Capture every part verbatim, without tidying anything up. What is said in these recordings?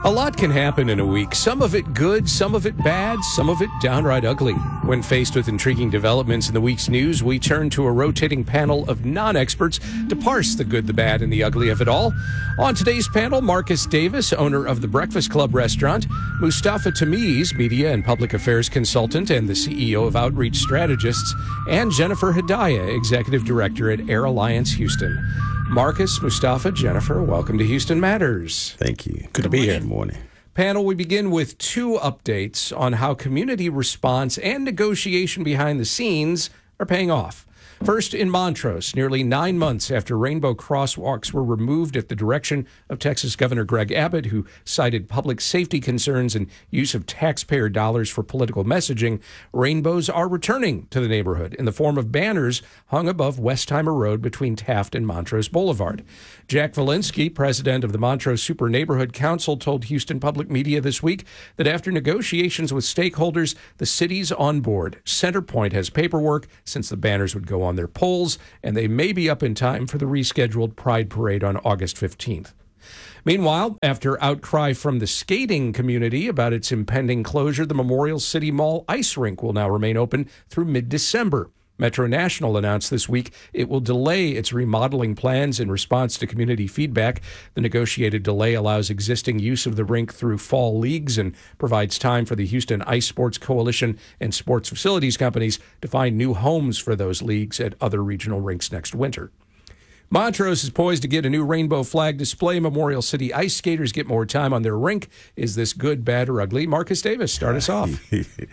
A lot can happen in a week, some of it good, some of it bad, some of it downright ugly. When faced with intriguing developments in the week's news, we turn to a rotating panel of non-experts to parse the good, the bad, and the ugly of it all. On today's panel, Marcus Davis, owner of the Breakfast Club restaurant, Mustafa Tamiz, media and public affairs consultant and the C E O of Outreach Strategists, and Jennifer Hedaya, executive director at Air Alliance Houston. Marcus, Mustafa, Jennifer, welcome to Houston Matters. Thank you. Good, Good to be here. Good morning. Panel, we begin with two updates on how community response and negotiation behind the scenes are paying off. First, in Montrose, nearly nine months after rainbow crosswalks were removed at the direction of Texas Governor Greg Abbott, who cited public safety concerns and use of taxpayer dollars for political messaging, rainbows are returning to the neighborhood in the form of banners hung above Westheimer Road between Taft and Montrose Boulevard. Jack Valinsky, president of the Montrose Super Neighborhood Council, told Houston Public Media this week that after negotiations with stakeholders, the city's on board. Centerpoint has paperwork since the banners would go on their polls, and they may be up in time for the rescheduled Pride Parade on August fifteenth. Meanwhile, after outcry from the skating community about its impending closure, the Memorial City Mall ice rink will now remain open through mid-December. Metro National announced this week it will delay its remodeling plans in response to community feedback. The negotiated delay allows existing use of the rink through fall leagues and provides time for the Houston Ice Sports Coalition and sports facilities companies to find new homes for those leagues at other regional rinks next winter. Montrose is poised to get a new rainbow flag display. Memorial City ice skaters get more time on their rink. Is this good, bad, or ugly? Marcus Davis, start us off.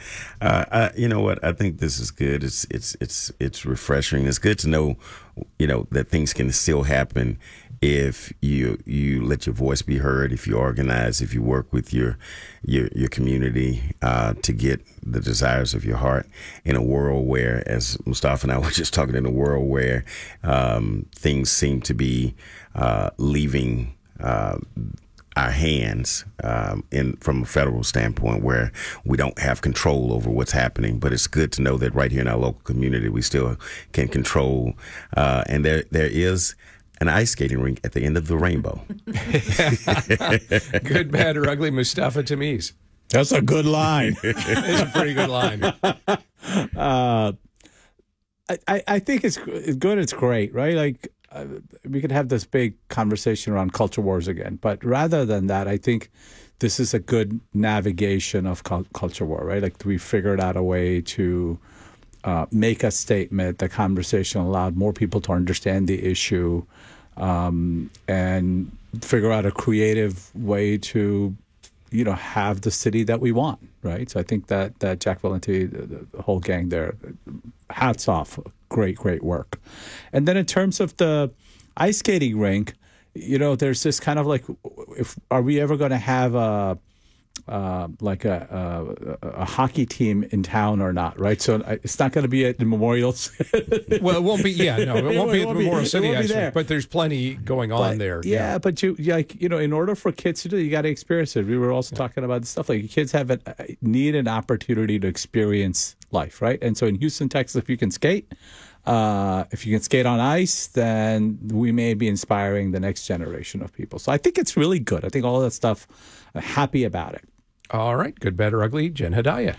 uh, I, you know what? I think this is good. It's it's it's it's refreshing. It's good to know, you know, that things can still happen if you you let your voice be heard, if you organize, if you work with your your your community uh, to get the desires of your heart in a world where, as Mustafa and I were just talking, in a world where um, things seem to be uh, leaving uh, our hands um, in from a federal standpoint, where we don't have control over what's happening. But it's good to know that right here in our local community, we still can control, uh, and there there is an ice skating rink at the end of the rainbow. Good, bad, or ugly, Mustafa Tamiz. That's a good line. It's a pretty good line. Uh, I, I think it's, it's good. It's great, right? Like, uh, we could have this big conversation around culture wars again. But rather than that, I think this is a good navigation of cul- culture war, right? Like, we figured out a way to uh, make a statement. The conversation allowed more people to understand the issue um, and figure out a creative way to, you know, have the city that we want, right? So I think that that Jack Valenti, the, the whole gang there, hats off, great, great work. And then in terms of the ice skating rink, you know, there's this kind of like, if are we ever going to have a uh, like a, a a hockey team in town or not, right? So it's not going to be at the Memorials. Well, it won't be. Yeah, no, it, it won't be at the Memorial be, City. It won't be actually, there. But there's plenty going on but, there. Yeah, yeah, but you like you know, in order for kids to do, it, you got to experience it. We were also yeah. talking about stuff like kids have a, need an opportunity to experience life, right? And so in Houston, Texas, if you can skate. Uh, if you can skate on ice, then we may be inspiring the next generation of people. So I think it's really good. I think all of that stuff, I'm happy about it. All right. Good, bad, or ugly, Jen Hedaya.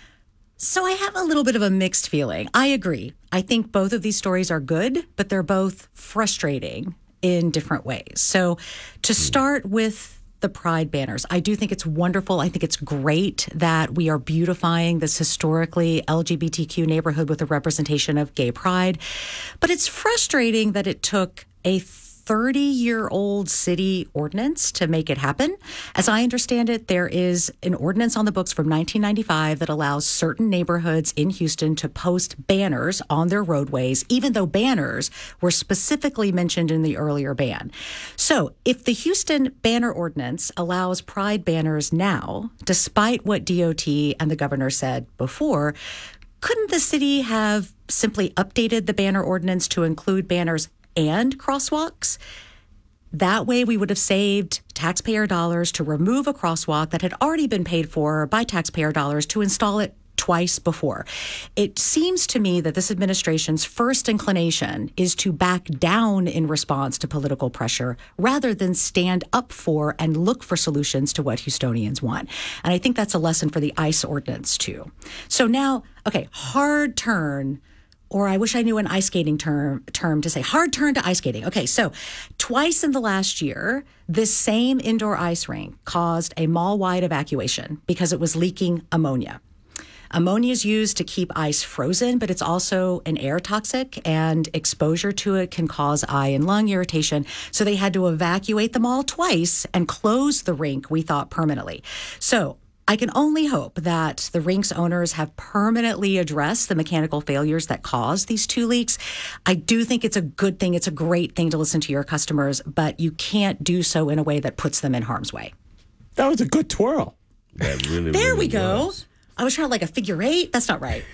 So I have a little bit of a mixed feeling. I agree. I think both of these stories are good, but they're both frustrating in different ways. So to start with the Pride banners, I do think it's wonderful. I think it's great that we are beautifying this historically L G B T Q neighborhood with a representation of gay pride. But it's frustrating that it took a thirty-year-old city ordinance to make it happen. As I understand it, there is an ordinance on the books from nineteen ninety-five that allows certain neighborhoods in Houston to post banners on their roadways, even though banners were specifically mentioned in the earlier ban. So if the Houston banner ordinance allows Pride banners now, despite what D O T and the governor said before, couldn't the city have simply updated the banner ordinance to include banners and crosswalks? That way we would have saved taxpayer dollars to remove a crosswalk that had already been paid for by taxpayer dollars to install it twice before. It seems to me that this administration's first inclination is to back down in response to political pressure rather than stand up for and look for solutions to what Houstonians want. And I think that's a lesson for the ICE ordinance, too. So now, okay, hard turn. Or I wish I knew an ice skating term term to say hard turn to ice skating. Okay, so twice in the last year, this same indoor ice rink caused a mall-wide evacuation because it was leaking ammonia. Ammonia is used to keep ice frozen, but it's also an air toxic, and exposure to it can cause eye and lung irritation. So they had to evacuate the mall twice and close the rink, we thought, permanently. So I can only hope that the rink's owners have permanently addressed the mechanical failures that caused these two leaks. I do think it's a good thing. It's a great thing to listen to your customers, but you can't do so in a way that puts them in harm's way. That was a good twirl. That really, There really we go. was. I was trying to like a figure eight. That's not right.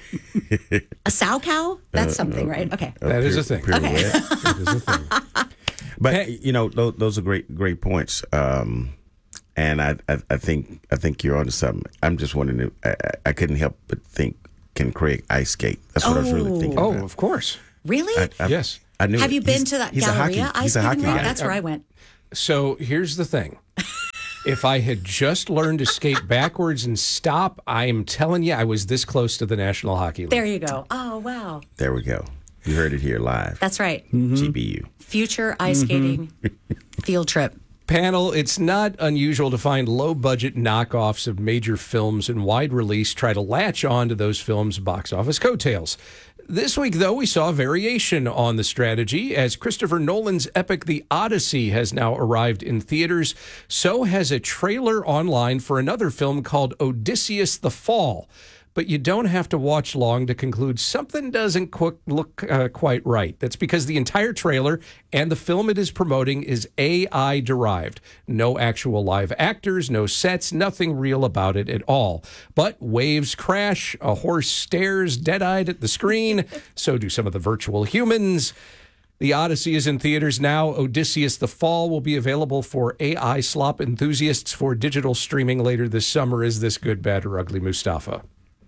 A sow cow? That's something, right? Okay. That is a thing. Pirouette. That is a thing. But Hey. you know, those, those are great, great points. Um, and I, I, I think, I think you're onto something. I'm just wondering. I, I couldn't help but think, can Craig ice skate? That's what I was really thinking. Oh, about. of course. Really? I, I, Yes. I knew. Have it. you been He's- to that he's a hockey- Galleria ice He's a hockey skating rink? guy. That's where I went. So here's the thing. If I had just learned to skate backwards and stop, I am telling you, I was this close to the National Hockey League. There you go. Oh, wow. There we go. You heard it here live. That's right. G B U. Future ice skating field trip. Panel, it's not unusual to find low-budget knockoffs of major films and wide release try to latch on to those films' box office coattails. This week, though, we saw a variation on the strategy. As Christopher Nolan's epic The Odyssey has now arrived in theaters, so has a trailer online for another film called Odysseus the Fall. But you don't have to watch long to conclude something doesn't qu- look uh, quite right. That's because the entire trailer and the film it is promoting is A I derived. No actual live actors, no sets, nothing real about it at all. But waves crash, a horse stares dead-eyed at the screen, so do some of the virtual humans. The Odyssey is in theaters now. Odysseus the Fall will be available for A I slop enthusiasts for digital streaming later this summer. Is this good, bad, or ugly, Mustafa?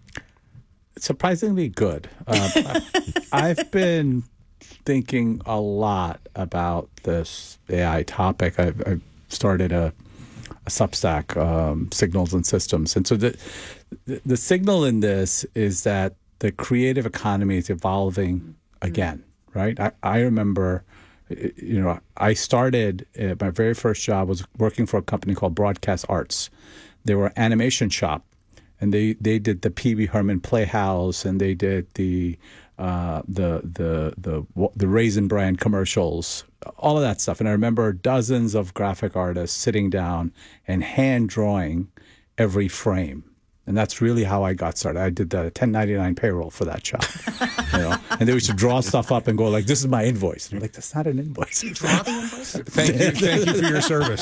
Surprisingly good. Um, I- I've been thinking a lot about this A I topic. I've, I've started a, a Substack, um, Signals and Systems. And so the, the, the signal in this is that the creative economy is evolving again, right? I, I remember, you know, I started, uh, my very first job was working for a company called Broadcast Arts. They were an animation shop. And they, they did the Pee Wee Herman Playhouse, and they did the uh, the the the the Raisin Bran commercials, all of that stuff. And I remember dozens of graphic artists sitting down and hand drawing every frame. And that's really how I got started. I did the ten ninety-nine payroll for that shop, you know. And they used to draw stuff up and go like, "This is my invoice." And I'm like, "That's not an invoice." You draw the invoice? Thank you, thank you for your service.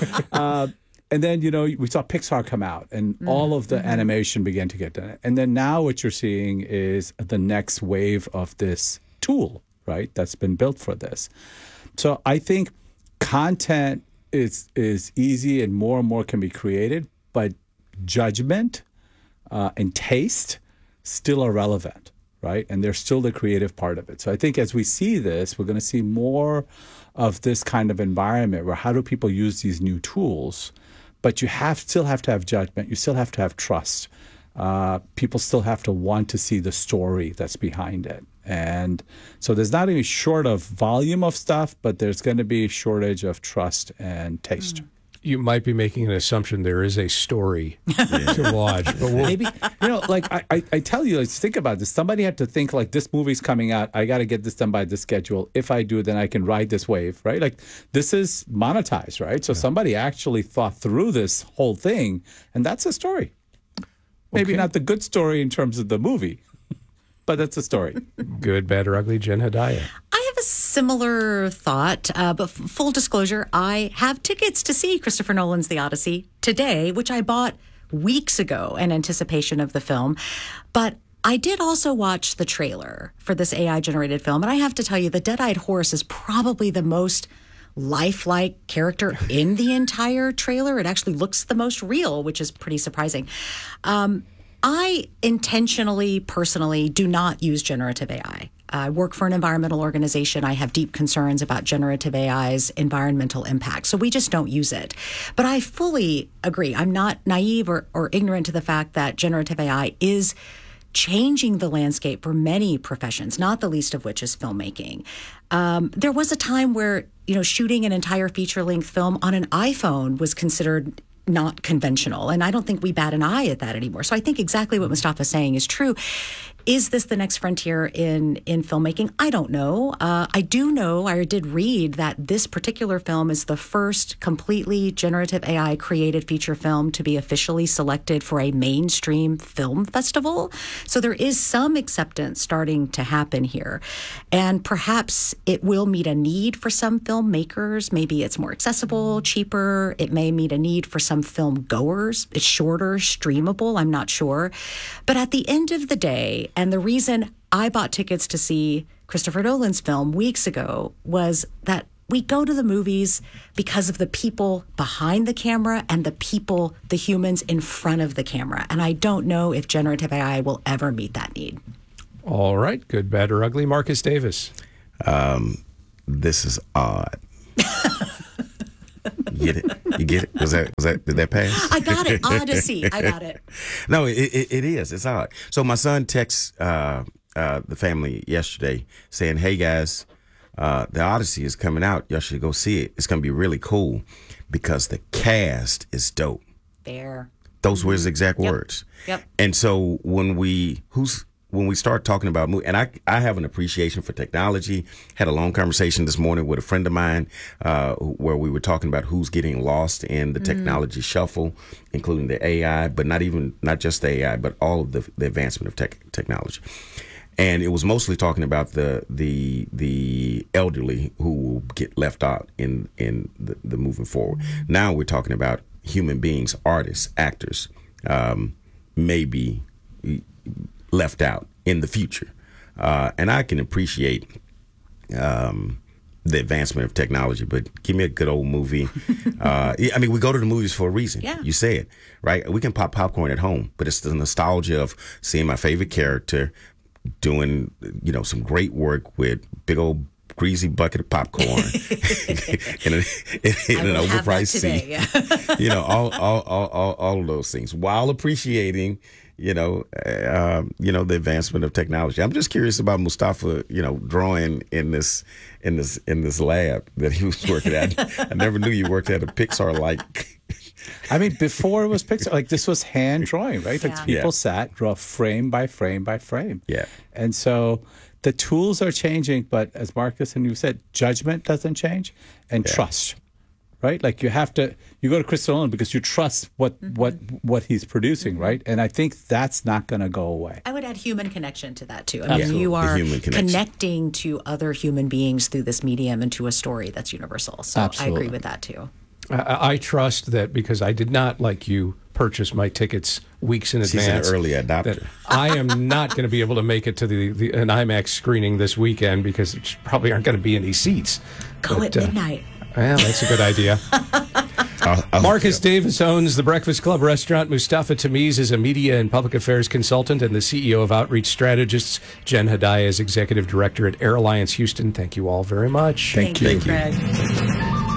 Uh, and then, you know, we saw Pixar come out, and all of the Mm-hmm. animation began to get done. And then now what you're seeing is the next wave of this tool, right, that's been built for this. So I think content is is easy and more and more can be created, but judgment uh, and taste still are relevant, right? And they're still the creative part of it. So I think as we see this, we're going to see more of this kind of environment where how do people use these new tools? But you have still have to have judgment. You still have to have trust. Uh, people still have to want to see the story that's behind it. And so there's not any short of volume of stuff, but there's going to be a shortage of trust and taste. You might be making an assumption there is a story to watch, but we'll, Maybe, you know, like I, I, I tell you, let's think about this. Somebody had to think like this movie's coming out. I got to get this done by this schedule. If I do, then I can ride this wave, right? Like this is monetized, right? So somebody actually thought through this whole thing, and that's a story. Maybe Okay. not the good story in terms of the movie, but that's a story. good, bad, or ugly, Jen Hedaya. I have a similar thought, uh, but f- full disclosure, I have tickets to see Christopher Nolan's The Odyssey today, which I bought weeks ago in anticipation of the film. But I did also watch the trailer for this A I-generated film, and I have to tell you, the dead-eyed horse is probably the most lifelike character in the entire trailer. It actually looks the most real, which is pretty surprising. Um, I intentionally, personally, do not use generative A I. I work for an environmental organization. I have deep concerns about generative A I's environmental impact. So we just don't use it. But I fully agree. I'm not naive or, or ignorant to the fact that generative A I is changing the landscape for many professions, not the least of which is filmmaking. Um, there was a time where, you know, shooting an entire feature-length film on an iPhone was considered not conventional. And I don't think we bat an eye at that anymore. So I think exactly what Mustafa's saying is true. Is this the next frontier in, in filmmaking? I don't know. Uh, I do know, I did read that this particular film is the first completely generative A I created feature film to be officially selected for a mainstream film festival. So there is some acceptance starting to happen here. And perhaps it will meet a need for some filmmakers. Maybe it's more accessible, cheaper. It may meet a need for some film goers. It's shorter, streamable. I'm not sure. But at the end of the day, and the reason I bought tickets to see Christopher Nolan's film weeks ago was that we go to the movies because of the people behind the camera and the people, the humans in front of the camera. And I don't know if generative A I will ever meet that need. All right. Good, bad, or ugly. Marcus Davis. Um, this is odd. You get it? You get it? Was that, was that, did that pass? I got it. Odyssey. I got it. No, it, it, it is. It's odd. So my son texts uh, uh, the family yesterday saying, hey, guys, uh, the Odyssey is coming out. Y'all should go see it. It's going to be really cool because the cast is dope. There. Those were his exact Yep. words. Yep. And so when we, who's, when we start talking about movie, and I, I have an appreciation for technology. Had a long conversation this morning with a friend of mine uh, where we were talking about who's getting lost in the technology shuffle, including the A I, but not even not just the A I, but all of the, the advancement of tech, technology. And it was mostly talking about the the the elderly who will get left out in in the, the moving forward. Now we're talking about human beings, artists, actors, um, maybe left out in the future. Uh, and I can appreciate um, the advancement of technology, but give me a good old movie. uh, I mean, we go to the movies for a reason. Yeah. You say it, right? We can pop popcorn at home, but it's the nostalgia of seeing my favorite character doing, you know, some great work with big old greasy bucket of popcorn in, a, in, in an overpriced seat. You know, all, all, all, all, all of those things while appreciating, you know, uh, you know, the advancement of technology. I'm just curious about Mustafa, you know, drawing in this in this in this lab that he was working at. I never knew you worked at a Pixar-like. I mean, before it was Pixar, like this was hand drawing, right? Like Yeah. people Yeah. sat, draw frame by frame by frame. Yeah. And so the tools are changing, but as Marcus and you said, judgment doesn't change and Yeah. trust, right? Like you have to, you go to Christopher Nolan because you trust what what what he's producing, right? And I think that's not going to go away. I would add human connection to that too. I mean, Absolutely. you The are human connection. connecting to other human beings through this medium and to a story that's universal. So I Absolutely. agree with that too. I, I trust that because I did not, like you, purchase my tickets weeks in She's an advance. early adopter. That I am not going to be able to make it to the, the an IMAX screening this weekend because there probably aren't going to be any seats. Go But, at uh, midnight. well, that's a good idea. I'll- I'll- Marcus Davis owns the Breakfast Club restaurant. Mustafa Tamiz is a media and public affairs consultant and the C E O of Outreach Strategists. Jen Hedaya is executive director at Air Alliance Houston. Thank you all very much. Thank you. Greg.